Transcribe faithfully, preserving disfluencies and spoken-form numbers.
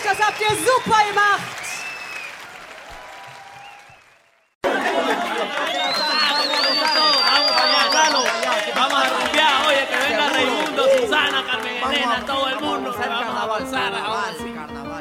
das habt ihr super gemacht. Vamos a rumbear, oye, que venga Raimundo, Susana, Carmen Elena, todo el mundo, vamos a avanzar.